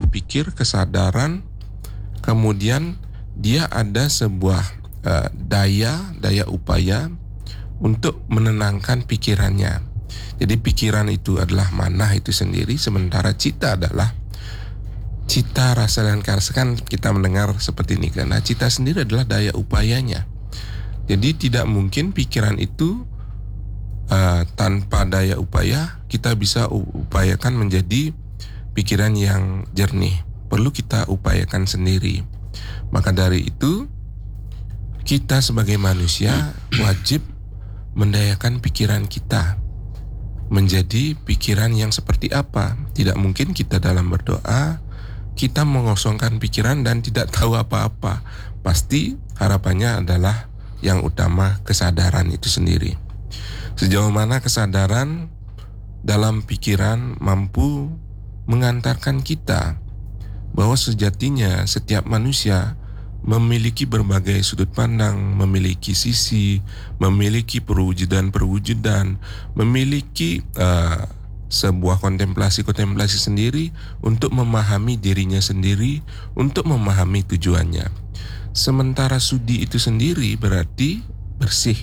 berpikir, kesadaran, kemudian dia ada sebuah daya upaya untuk menenangkan pikirannya. Jadi pikiran itu adalah manah itu sendiri, sementara cita adalah cita, rasa, dan karsa. Kan kita mendengar seperti ini kan. Nah, cita sendiri adalah daya upayanya. Jadi tidak mungkin pikiran itu tanpa daya upaya kita bisa upayakan menjadi pikiran yang jernih. Perlu kita upayakan sendiri. Maka dari itu kita sebagai manusia wajib mendayakan pikiran kita menjadi pikiran yang seperti apa. Tidak mungkin kita dalam berdoa kita mengosongkan pikiran dan tidak tahu apa-apa. Pasti harapannya adalah yang utama kesadaran itu sendiri. Sejauh mana kesadaran dalam pikiran mampu mengantarkan kita bahwa sejatinya setiap manusia memiliki berbagai sudut pandang, memiliki sisi, memiliki perwujudan, memiliki sebuah kontemplasi sendiri untuk memahami dirinya sendiri, untuk memahami tujuannya. Sementara sudi itu sendiri berarti bersih,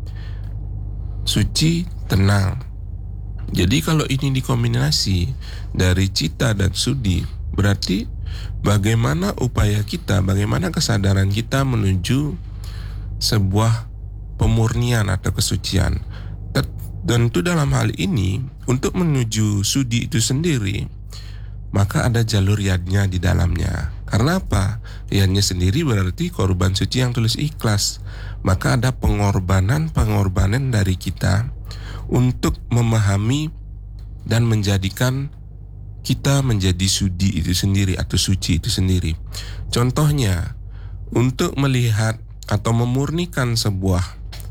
suci, tenang. Jadi kalau ini dikombinasi dari cita dan sudi, berarti bagaimana upaya kita, bagaimana kesadaran kita menuju sebuah pemurnian atau kesucian. Tentu dalam hal ini untuk menuju sudi itu sendiri, maka ada jalur yadnya di dalamnya. Karena apa? Yadnya sendiri berarti korban suci yang tulus ikhlas. Maka ada pengorbanan dari kita untuk memahami dan menjadikan kita menjadi sudi itu sendiri atau suci itu sendiri. Contohnya, untuk melihat atau memurnikan sebuah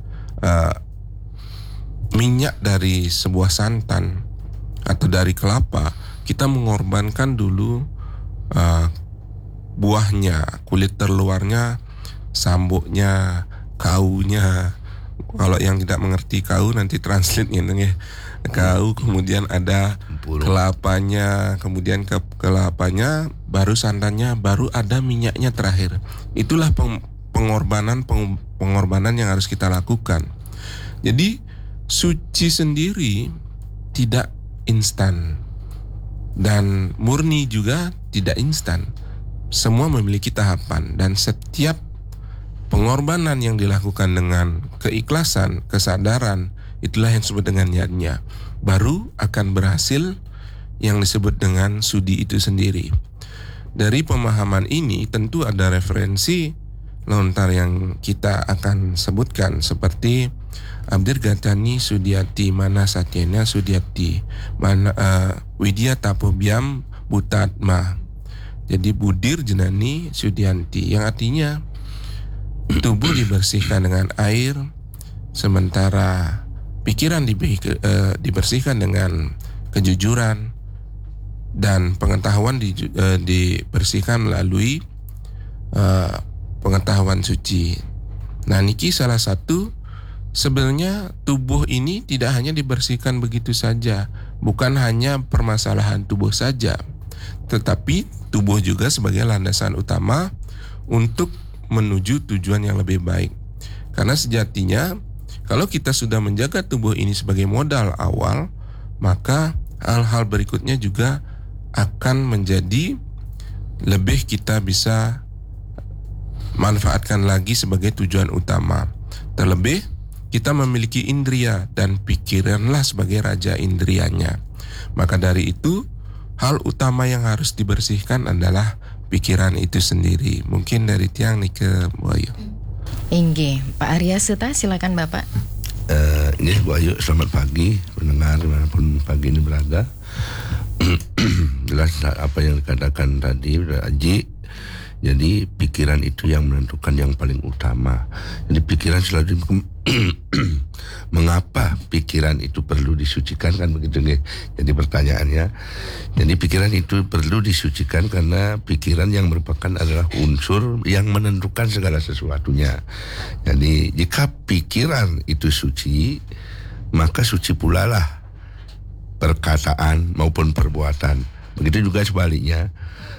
minyak dari sebuah santan atau dari kelapa, kita mengorbankan dulu buahnya, kulit terluarnya, sambuknya, kaunya. Kalau yang tidak mengerti kau nanti translate gitu ya. Kau, kemudian ada kelapanya, kemudian kelapanya, baru santannya, baru ada minyaknya terakhir. Itulah pengorbanan yang harus kita lakukan. Jadi suci sendiri tidak instan dan murni juga tidak instan. Semua memiliki tahapan dan setiap pengorbanan yang dilakukan dengan keikhlasan, kesadaran, itulah yang disebut dengan niatnya. Baru akan berhasil yang disebut dengan sudi itu sendiri. Dari pemahaman ini tentu ada referensi lontar yang kita akan sebutkan seperti Abdir Gatani Sudiati Mana Satyena Sudiati Mana Widya Tapobiam Butatma. Jadi Budir Jenani Sudianti, yang artinya tubuh dibersihkan dengan air, sementara pikiran dibersihkan dengan kejujuran, dan pengetahuan dibersihkan melalui pengetahuan suci. Nah, niki salah satu, sebenarnya tubuh ini tidak hanya dibersihkan begitu saja, bukan hanya permasalahan tubuh saja, tetapi tubuh juga sebagai landasan utama untuk menuju tujuan yang lebih baik. Karena sejatinya kalau kita sudah menjaga tubuh ini sebagai modal awal, maka hal-hal berikutnya juga akan menjadi lebih kita bisa manfaatkan lagi sebagai tujuan utama. Terlebih kita memiliki indria dan pikiranlah sebagai raja indrianya. Maka dari itu hal utama yang harus dibersihkan adalah pikiran itu sendiri. Mungkin dari Tiang nih ke Bayu. Inggih, Pak Arya Seta, silakan Bapak. Inggih, Bu Ayu, selamat pagi pendengar dimanapun pagi ini berada. Jelas apa yang dikatakan tadi Aji. Jadi pikiran itu yang menentukan yang paling utama. Jadi pikiran selalu mengapa pikiran itu perlu disucikan, kan begitu nggih. Jadi pertanyaannya, jadi pikiran itu perlu disucikan karena pikiran yang merupakan adalah unsur yang menentukan segala sesuatunya. Jadi jika pikiran itu suci, maka suci pula lah perkataan maupun perbuatan. Begitu juga sebaliknya.